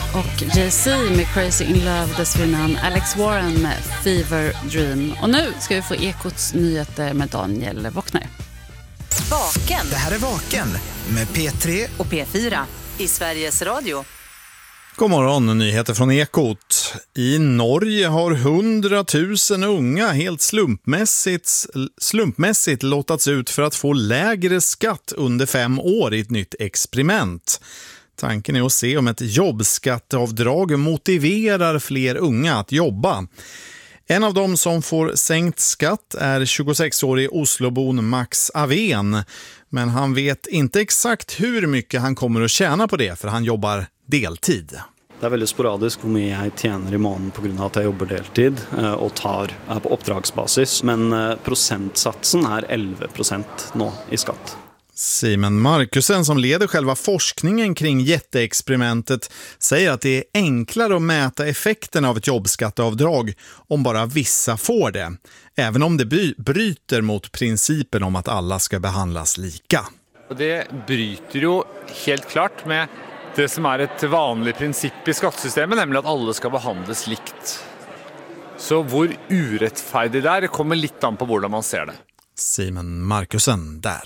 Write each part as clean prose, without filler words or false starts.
Och Jay-Z med Crazy in Love, dessförinnan Alex Warren med Fever Dream. Och nu ska vi få Ekots nyheter med Daniel Wockner. Vaken. Det här är Vaken med P3 och P4 i Sveriges Radio. God morgon, nyheter från Ekot. I Norge har 100 000 unga helt slumpmässigt lottats ut för att få lägre skatt under 5 år i ett nytt experiment. Tanken är att se om ett jobbskatteavdrag motiverar fler unga att jobba. En av dem som får sänkt skatt är 26-årig Oslobon Max Aven. Men han vet inte exakt hur mycket han kommer att tjäna på det, för han jobbar deltid. Det är väldigt sporadiskt hur mycket jag tjänar i månaden på grund av att jag jobbar deltid och är på uppdragsbasis. Men procentsatsen är 11% nu i skatt. Simon Markusen, som leder själva forskningen kring jätteexperimentet, säger att det är enklare att mäta effekten av ett jobbskatteavdrag om bara vissa får det, även om det bryter mot principen om att alla ska behandlas lika. Det bryter ju helt klart med det som är ett vanligt princip i skattesystemet, nämligen att alla ska behandlas likt. Så hur urättfärdigt det är kommer lite an på hur man ser det. Simon Markusen där.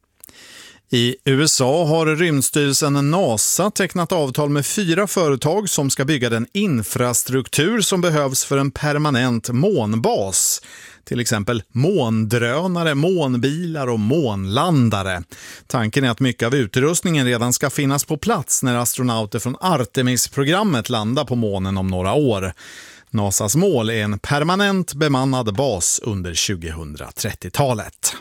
I USA har rymdstyrelsen NASA tecknat avtal med 4 företag som ska bygga den infrastruktur som behövs för en permanent månbas. Till exempel måndrönare, månbilar och månlandare. Tanken är att mycket av utrustningen redan ska finnas på plats när astronauter från Artemis-programmet landar på månen om några år. NASAs mål är en permanent bemannad bas under 2030-talet.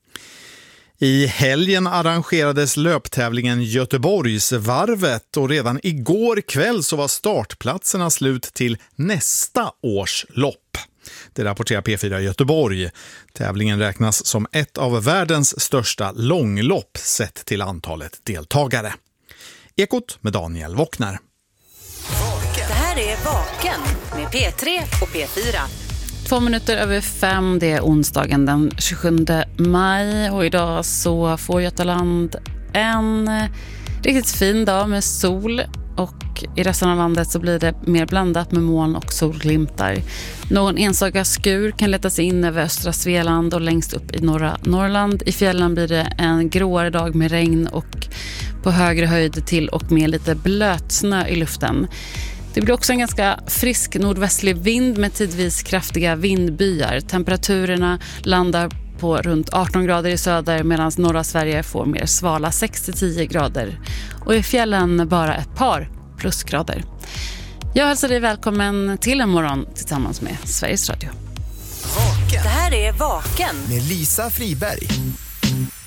I helgen arrangerades löptävlingen Göteborgsvarvet och redan igår kväll så var startplatserna slut till nästa års lopp. Det rapporterar P4 Göteborg. Tävlingen räknas som ett av världens största långlopp sett till antalet deltagare. Ekot med Daniel Wockner. Det här är Vaken med P3 och P4. 2 minuter över 5, det är onsdagen den 27 maj och idag så får Götaland en riktigt fin dag med sol och i resten av landet så blir det mer blandat med moln och solglimtar. Någon enstaka skur kan letas in över östra Svealand och längst upp i norra Norrland. I fjällen blir det en gråare dag med regn och på högre höjd till och med lite blötsnö i luften. Det blir också en ganska frisk nordvästlig vind med tidvis kraftiga vindbyar. Temperaturerna landar på runt 18 grader i söder medan norra Sverige får mer svala 6-10 grader. Och i fjällen bara ett par plusgrader. Jag hälsar dig välkommen till en morgon tillsammans med Sveriges Radio. Vaken. Det här är Vaken med Lisa Friberg.